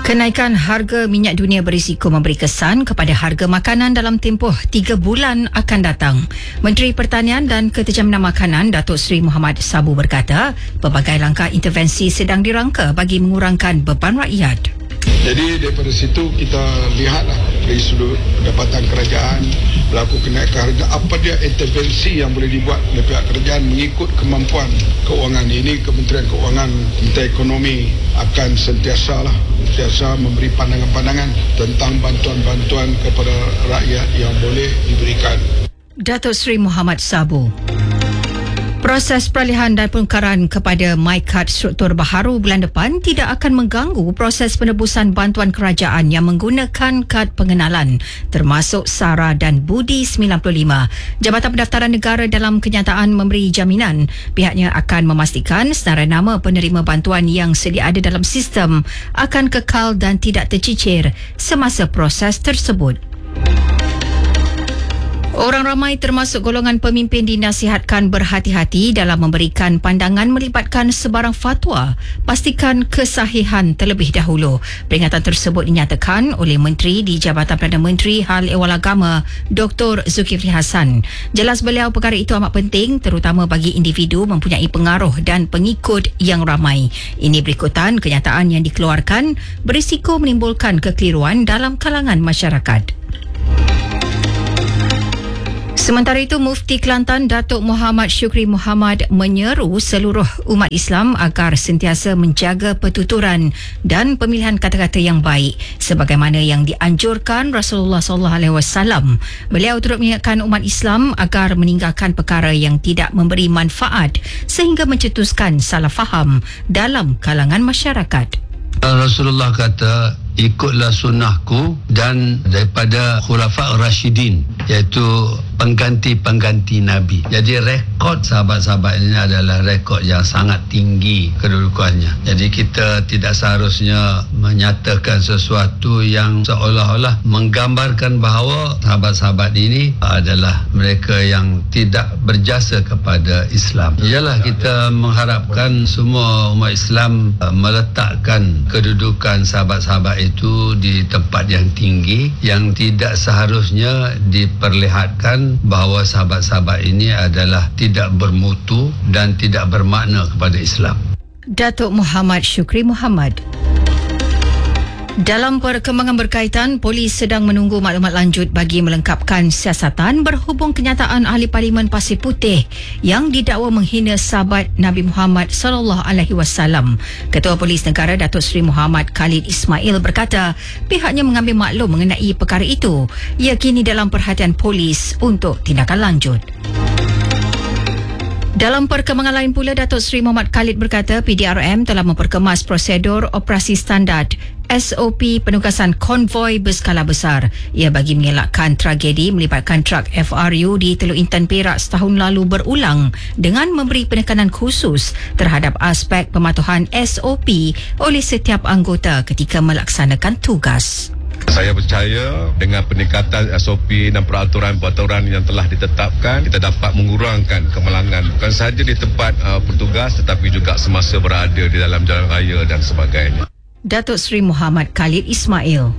Kenaikan harga minyak dunia berisiko memberi kesan kepada harga makanan dalam tempoh 3 bulan akan datang. Menteri Pertanian dan Ketersediaan Makanan Datuk Seri Mohamad Sabu berkata, pelbagai langkah intervensi sedang dirangka bagi mengurangkan beban rakyat. Jadi daripada situ kita lihatlah dari sudut pendapatan kerajaan berlaku kenaikan harga, apa dia intervensi yang boleh dibuat oleh pihak kerajaan mengikut kemampuan keuangan. Ini Kementerian Keuangan, Kementerian Ekonomi akan sentiasa memberi pandangan-pandangan tentang bantuan-bantuan kepada rakyat yang boleh diberikan. Datuk Seri Mohamad Sabu. Proses peralihan dan penukaran kepada MyKad struktur baharu bulan depan tidak akan mengganggu proses penebusan bantuan kerajaan yang menggunakan kad pengenalan, termasuk SARA dan Budi 95. Jabatan Pendaftaran Negara dalam kenyataan memberi jaminan pihaknya akan memastikan senarai nama penerima bantuan yang sedia ada dalam sistem akan kekal dan tidak tercicir semasa proses tersebut. Orang ramai termasuk golongan pemimpin dinasihatkan berhati-hati dalam memberikan pandangan melibatkan sebarang fatwa. Pastikan kesahihan terlebih dahulu. Peringatan tersebut dinyatakan oleh Menteri di Jabatan Perdana Menteri Hal Ehwal Agama, Dr. Zulkifli Hassan. Jelas beliau perkara itu amat penting terutama bagi individu mempunyai pengaruh dan pengikut yang ramai. Ini berikutan kenyataan yang dikeluarkan berisiko menimbulkan kekeliruan dalam kalangan masyarakat. Sementara itu, Mufti Kelantan Datuk Muhammad Syukri Muhammad menyeru seluruh umat Islam agar sentiasa menjaga pertuturan dan pemilihan kata-kata yang baik sebagaimana yang dianjurkan Rasulullah SAW. Beliau turut mengingatkan umat Islam agar meninggalkan perkara yang tidak memberi manfaat sehingga mencetuskan salah faham dalam kalangan masyarakat. Rasulullah kata, ikutlah sunnahku dan daripada khulafa Rashidin, iaitu pengganti-pengganti Nabi. Jadi rekod sahabat-sahabat ini adalah rekod yang sangat tinggi kedudukannya. Jadi kita tidak seharusnya menyatakan sesuatu yang seolah-olah menggambarkan bahawa sahabat-sahabat ini adalah mereka yang tidak berjasa kepada Islam. Ialah kita mengharapkan semua umat Islam meletakkan kedudukan sahabat-sahabat itu di tempat yang tinggi, yang tidak seharusnya diperlihatkan bahawa sahabat-sahabat ini adalah tidak bermutu dan tidak bermakna kepada Islam. Datuk Muhammad Syukri Muhammad. Dalam perkembangan berkaitan, polis sedang menunggu maklumat lanjut bagi melengkapkan siasatan berhubung kenyataan Ahli Parlimen Pasir Putih yang didakwa menghina sahabat Nabi Muhammad SAW. Ketua Polis Negara Datuk Seri Muhammad Khalid Ismail berkata pihaknya mengambil maklum mengenai perkara itu. Ia kini dalam perhatian polis untuk tindakan lanjut. Dalam perkembangan lain pula, Datuk Seri Muhammad Khalid berkata PDRM telah memperkemas prosedur operasi standard SOP penugasan konvoi berskala besar. Ia bagi mengelakkan tragedi melibatkan truk FRU di Teluk Intan Perak setahun lalu berulang dengan memberi penekanan khusus terhadap aspek pematuhan SOP oleh setiap anggota ketika melaksanakan tugas. Saya percaya dengan peningkatan SOP dan peraturan-peraturan yang telah ditetapkan, kita dapat mengurangkan kemalangan bukan sahaja di tempat bertugas tetapi juga semasa berada di dalam jalan raya dan sebagainya. Datuk Seri Muhammad Khalid Ismail.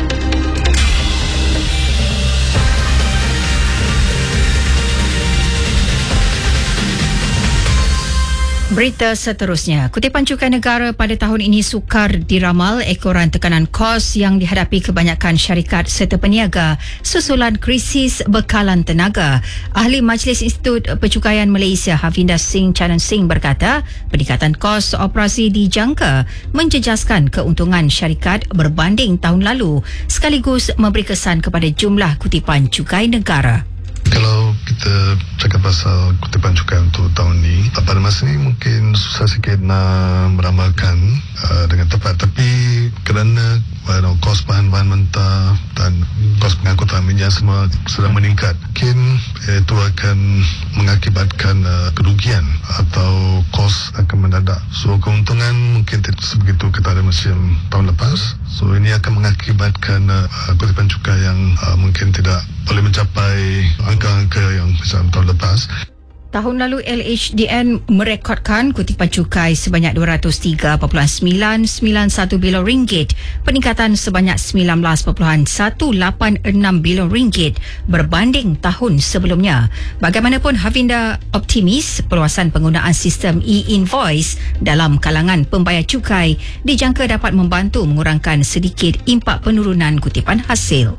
Berita seterusnya, kutipan cukai negara pada tahun ini sukar diramal ekoran tekanan kos yang dihadapi kebanyakan syarikat serta peniaga susulan krisis bekalan tenaga. Ahli Majlis Institut Percukaian Malaysia Havinda Singh Chanan Singh berkata peningkatan kos operasi dijangka menjejaskan keuntungan syarikat berbanding tahun lalu sekaligus memberi kesan kepada jumlah kutipan cukai negara. Kalau kita cakap pasal kutipan cukai untuk tahun ni, pada masa ni mungkin susah sikit nak meramalkan dengan tepat, tapi kerana kos bahan-bahan mentah dan kos pengangkutan minyak semua sedang meningkat, mungkin itu akan mengakibatkan kerugian atau kos akan mendadak. So keuntungan mungkin tidak sebegitu kepada musim tahun lepas. So ini akan mengakibatkan kutipan cukai yang mungkin tidak boleh mencapai angka-angka yang macam tahun lepas. Tahun lalu LHDN merekodkan kutipan cukai sebanyak 203.991 bilion ringgit, peningkatan sebanyak 19.186 bilion ringgit berbanding tahun sebelumnya. Bagaimanapun, Havinda optimis perluasan penggunaan sistem e-invoice dalam kalangan pembayar cukai dijangka dapat membantu mengurangkan sedikit impak penurunan kutipan hasil.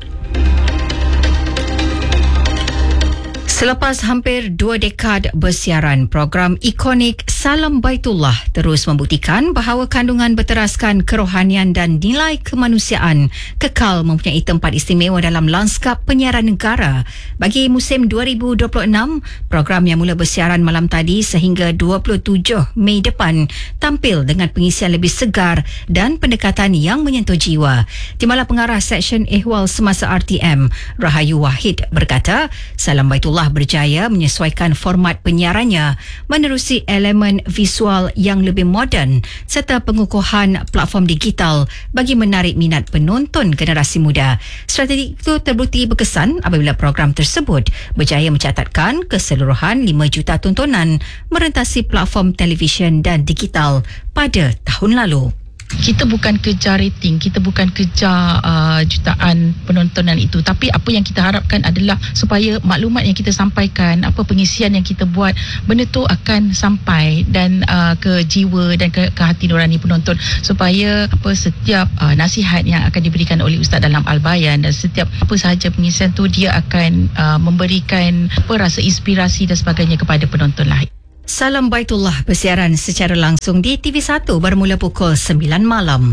Selepas hampir 2 dekad bersiaran, program ikonik Salam Baitullah terus membuktikan bahawa kandungan berteraskan kerohanian dan nilai kemanusiaan kekal mempunyai tempat istimewa dalam lanskap penyiaran negara. Bagi musim 2026, program yang mula bersiaran malam tadi sehingga 27 Mei depan tampil dengan pengisian lebih segar dan pendekatan yang menyentuh jiwa. Timbalan Pengarah Seksyen Ehwal Semasa RTM, Rahayu Wahid berkata, Salam Baitullah berjaya menyesuaikan format penyiarannya menerusi elemen visual yang lebih moden serta pengukuhan platform digital bagi menarik minat penonton generasi muda. Strategi itu terbukti berkesan apabila program tersebut berjaya mencatatkan keseluruhan 5 juta tontonan merentasi platform televisyen dan digital pada tahun lalu. Kita bukan kejar rating, kita bukan kejar jutaan penontonan itu, tapi apa yang kita harapkan adalah supaya maklumat yang kita sampaikan, apa pengisian yang kita buat, benda tu akan sampai dan ke jiwa dan ke hati nurani penonton, supaya setiap nasihat yang akan diberikan oleh Ustaz dalam Al-Bayan dan setiap apa sahaja pengisian tu dia akan memberikan rasa inspirasi dan sebagainya kepada penonton lah. Salam Baitullah bersiaran secara langsung di TV1 bermula pukul 9 malam.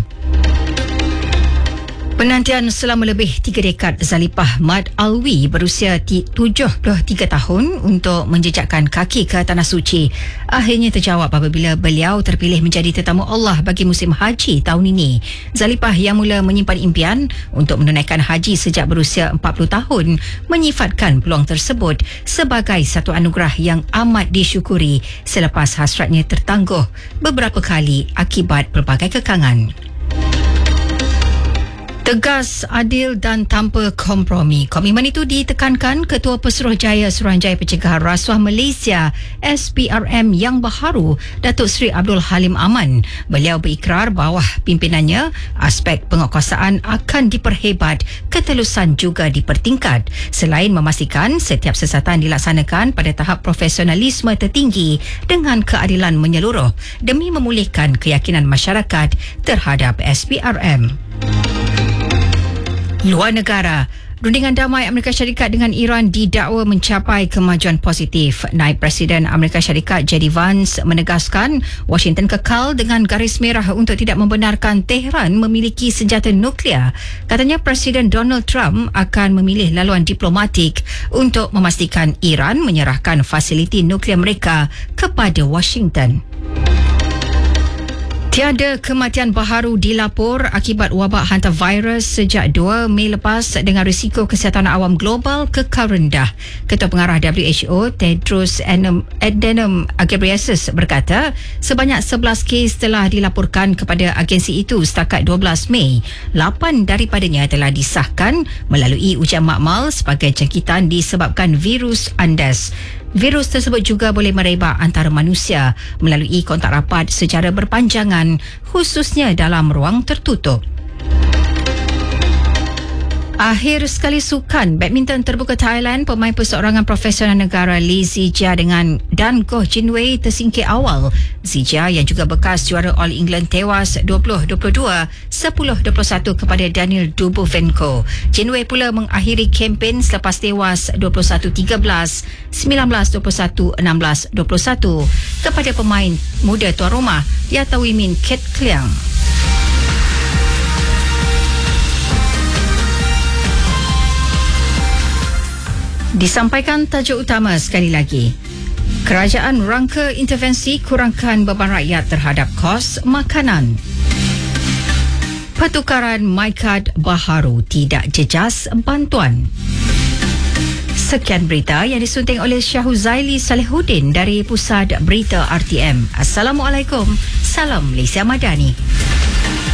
Penantian selama lebih 3 dekad Zalipah Mad Alwi berusia 73 tahun untuk menjejakkan kaki ke Tanah Suci akhirnya terjawab apabila beliau terpilih menjadi tetamu Allah bagi musim haji tahun ini. Zalipah yang mula menyimpan impian untuk menunaikan haji sejak berusia 40 tahun menyifatkan peluang tersebut sebagai satu anugerah yang amat disyukuri selepas hasratnya tertangguh beberapa kali akibat pelbagai kekangan. Tegas, adil dan tanpa kompromi. Komitmen itu ditekankan Ketua Pesuruhjaya Suruhanjaya Pencegahan Rasuah Malaysia SPRM yang baharu, Datuk Seri Abdul Halim Aman. Beliau berikrar bawah pimpinannya aspek penguatkuasaan akan diperhebat, ketelusan juga dipertingkat. Selain memastikan setiap siasatan dilaksanakan pada tahap profesionalisme tertinggi dengan keadilan menyeluruh demi memulihkan keyakinan masyarakat terhadap SPRM. Luar negara, rundingan damai Amerika Syarikat dengan Iran didakwa mencapai kemajuan positif. Naib Presiden Amerika Syarikat J.D. Vance menegaskan Washington kekal dengan garis merah untuk tidak membenarkan Tehran memiliki senjata nuklear. Katanya Presiden Donald Trump akan memilih laluan diplomatik untuk memastikan Iran menyerahkan fasiliti nuklear mereka kepada Washington. Tiada kematian baharu dilapor akibat wabak hantavirus sejak 2 Mei lepas dengan risiko kesihatan awam global kekal rendah. Ketua Pengarah WHO Tedros Adhanom Ghebreyesus berkata sebanyak 11 kes telah dilaporkan kepada agensi itu setakat 12 Mei. 8 daripadanya telah disahkan melalui ujian makmal sebagai jangkitan disebabkan virus Andes. Virus tersebut juga boleh merebak antara manusia melalui kontak rapat secara berpanjangan, khususnya dalam ruang tertutup. Akhir sekali sukan badminton terbuka Thailand, pemain perseorangan profesional negara Lee Zijia dan Goh Jinwei tersingkir awal. Zijia yang juga bekas juara All England tewas 20-22, 10-21 kepada Daniel Dubovenko. Jinwei pula mengakhiri kempen selepas tewas 21-13, 19-21, 16-21 kepada pemain muda tuan rumah Yatawimin Ket Kliang. Disampaikan tajuk utama sekali lagi. Kerajaan rangka intervensi kurangkan beban rakyat terhadap kos makanan. Pertukaran MyCard baharu tidak jejas bantuan. Sekian berita yang disunting oleh Syahuzaili Salihuddin dari Pusat Berita RTM. Assalamualaikum. Salam Malaysia Madani.